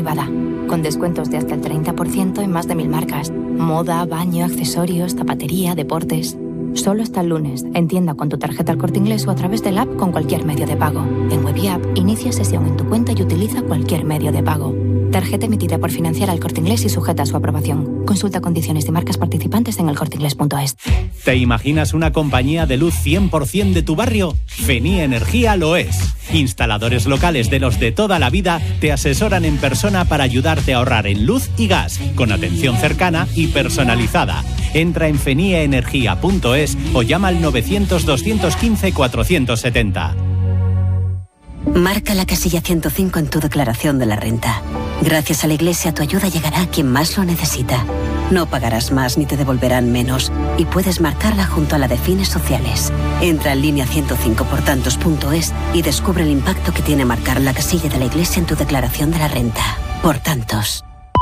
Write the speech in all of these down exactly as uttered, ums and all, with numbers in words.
privada, con descuentos de hasta el treinta por ciento en más de mil marcas. Moda, baño, accesorios, zapatería, deportes. Solo hasta el lunes, en tienda con tu tarjeta El Corte Inglés o a través del app con cualquier medio de pago. En Web y App, inicia sesión en tu cuenta y utiliza cualquier medio de pago. Tarjeta emitida por Financiera El Corte Inglés y sujeta a su aprobación. Consulta condiciones y marcas participantes en el corte inglés punto es. ¿Te imaginas una compañía de luz cien por ciento de tu barrio? Fenie Energía lo es. Instaladores locales de los de toda la vida te asesoran en persona para ayudarte a ahorrar en luz y gas, con atención cercana y personalizada. Entra en fenie energía punto es o llama al novecientos, doscientos quince, cuatrocientos setenta. Marca la casilla ciento cinco en tu declaración de la renta. Gracias a la Iglesia, tu ayuda llegará a quien más lo necesita. No pagarás más ni te devolverán menos. Y puedes marcarla junto a la de fines sociales. Entra en línea ciento cinco por tantos punto es y descubre el impacto que tiene marcar la casilla de la Iglesia en tu declaración de la renta. Por tantos.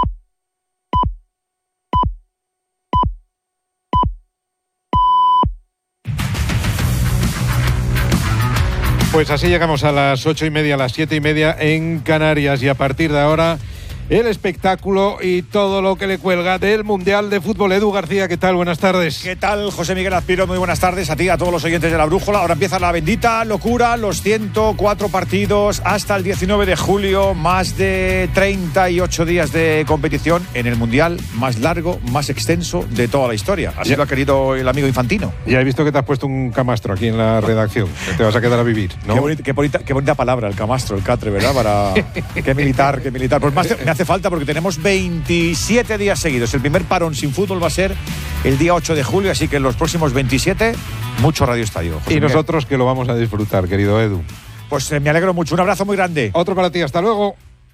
Pues así llegamos a las ocho y media, a las siete y media en Canarias, y a partir de ahora el espectáculo y todo lo que le cuelga del Mundial de Fútbol. Edu García, ¿qué tal? Buenas tardes. ¿Qué tal, José Miguel Azpiro? Muy buenas tardes a ti, a todos los oyentes de La Brújula. Ahora empieza la bendita locura, los ciento cuatro partidos hasta el diecinueve de julio, más de treinta y ocho días de competición en el Mundial más largo, más extenso de toda la historia. Así ya lo ha querido el amigo Infantino. Ya he visto que te has puesto un camastro aquí en la redacción, que te vas a quedar a vivir, ¿no? Qué bonita, qué bonita, qué bonita palabra, el camastro, el catre, ¿verdad? Para qué militar, qué militar. Pues más me hace falta porque tenemos veintisiete días seguidos. El primer parón sin fútbol va a ser el día ocho de julio, así que en los próximos veintisiete, mucho Radio Estadio. José y Miguel. Nosotros que lo vamos a disfrutar, querido Edu. Pues eh, me alegro mucho. Un abrazo muy grande. Otro para ti. Hasta luego.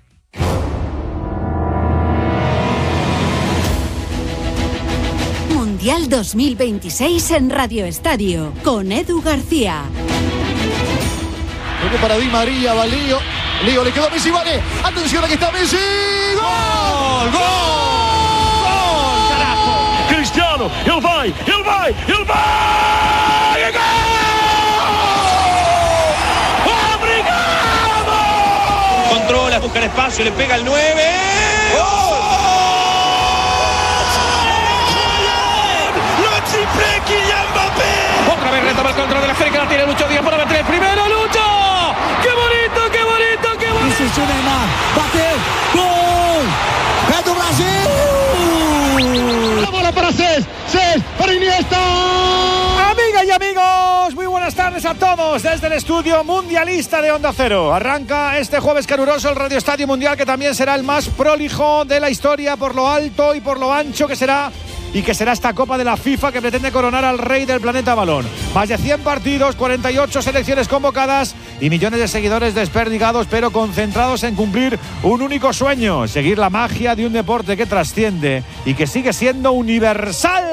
Mundial dos mil veintiséis en Radio Estadio con Edu García. Viene para Di María, va Lío. Lío, le quedó a Messi, vale. Atención, aquí está Messi. ¡Gol! ¡Gol! ¡Gol! ¡Carajo! Cristiano, ele vai, ele vai, ele vai! ¡Gol! ¡Obrigado! Controla, busca el espacio, le pega el nueve. ¡Gol! ¡Lo triple Kylian Mbappé! Otra vez retoma el control de la esfera que la tiene Lucho Díaz para meter el primero. ¡Lucho! ¡Qué bonito, qué bonito, qué bonito! Isso, Neymar, bateu, gol! É do Brasil! La bola para Cés, Cés, para Iniesta. Amigas y amigos, muy buenas tardes a todos desde el estudio mundialista de Onda Cero. Arranca este jueves caluroso el Radio Estadio Mundial, que también será el más prolijo de la historia por lo alto y por lo ancho que será. Y que será esta Copa de la FIFA que pretende coronar al rey del planeta balón. Más de cien partidos, cuarenta y ocho selecciones convocadas y millones de seguidores desperdigados, pero concentrados en cumplir un único sueño: seguir la magia de un deporte que trasciende y que sigue siendo universal.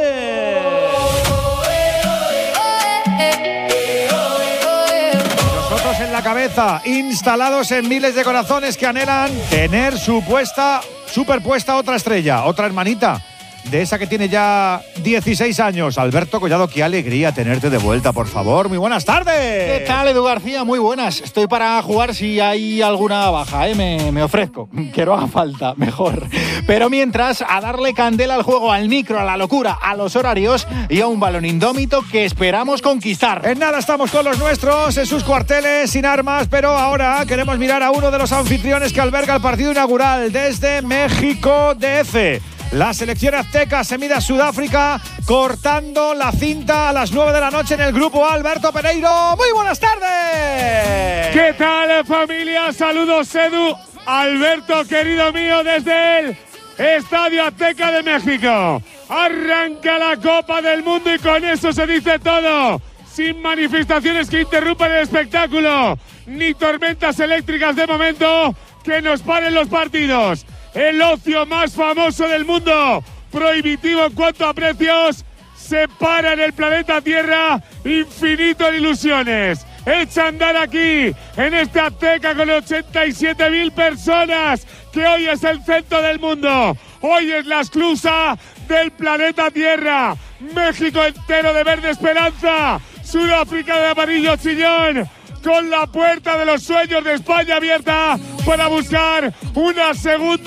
Nosotros en la cabeza, instalados en miles de corazones que anhelan tener supuesta, superpuesta otra estrella, otra hermanita de esa que tiene ya dieciséis años. Alberto Collado, qué alegría tenerte de vuelta, por favor. Muy buenas tardes. ¿Qué tal, Edu García? Muy buenas. Estoy para jugar si hay alguna baja, ¿eh? Me, me ofrezco. Que no haga falta, mejor. Pero mientras, a darle candela al juego, al micro, a la locura, a los horarios y a un balón indómito que esperamos conquistar. En nada estamos con los nuestros, en sus cuarteles, sin armas, pero ahora queremos mirar a uno de los anfitriones que alberga el partido inaugural desde México D F. La selección azteca se mide a Sudáfrica, cortando la cinta a las nueve de la noche en el grupo A. Alberto Pereiro, muy buenas tardes. ¿Qué tal, familia? Saludos, Edu. Alberto, querido mío, desde el Estadio Azteca de México. Arranca la Copa del Mundo y con eso se dice todo. Sin manifestaciones que interrumpan el espectáculo, ni tormentas eléctricas de momento que nos paren los partidos. El ocio más famoso del mundo, prohibitivo en cuanto a precios, se para en el planeta Tierra, infinito en ilusiones. Echa a andar aquí, en este Azteca, con ochenta y siete mil personas, que hoy es el centro del mundo. Hoy es la esclusa del planeta Tierra. México entero de verde esperanza, Sudáfrica de amarillo chillón, con la puerta de los sueños de España abierta para buscar una segunda